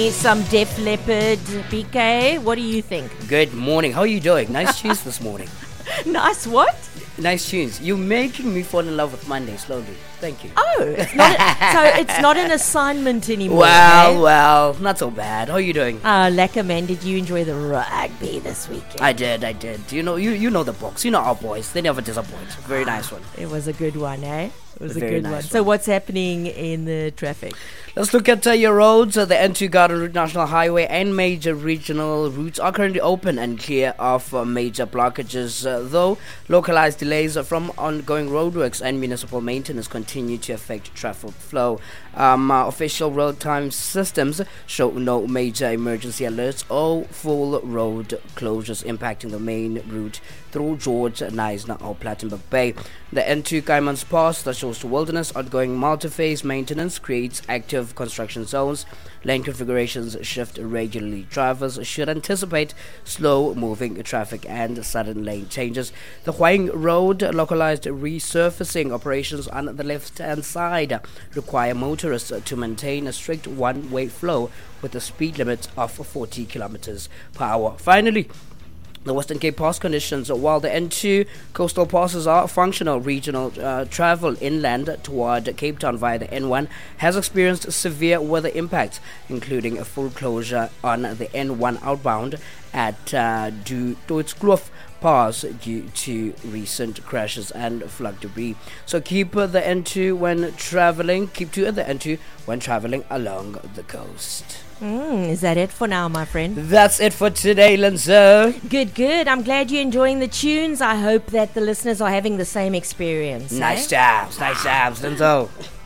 Some Def Leppard. BK, what do you think? Good morning. How are you doing? Nice tunes this morning. Nice what? Nice tunes. You're making me fall in love with Monday slowly. Thank you. Oh, it's not so it's not an assignment anymore. Well, not so bad. How are you doing? Lekker man, did you enjoy the rugby this weekend? I did. You know the box. You know our boys. They never disappoint. Very nice one. It was a good one, eh? It was a Very good nice one. one. So what's happening in the traffic? Let's look at your roads. The N2 Garden Route National Highway and major regional routes are currently open and clear of major blockages, though localized delays from ongoing roadworks and municipal maintenance continue to affect traffic flow. Official real-time systems show no major emergency alerts or full road closures impacting the main route through George Neisner or Plettenberg Bay. The N2 Kaimans Pass that shows to Wilderness ongoing multi-phase maintenance creates active construction zones. Lane configurations shift regularly. Drivers should anticipate slow-moving traffic and sudden lane changes. The Huang Road localized resurfacing operations on the left-hand side require motorists to maintain a strict one-way flow with a speed limit of 40 kilometers per hour. Finally, the Western Cape pass conditions. While the N2 coastal passes are functional, regional travel inland toward Cape Town via the N1 has experienced severe weather impacts, including a full closure on the N1 outbound at Duitskloof Pass due to recent crashes and flood debris. So keep the N2 when traveling. Keep to the N2 when traveling along the coast. Is that it for now, my friend? That's it for today, Linzo. Good. I'm glad you're enjoying the tunes. I hope that the listeners are having the same experience. Nice jobs, Linzo.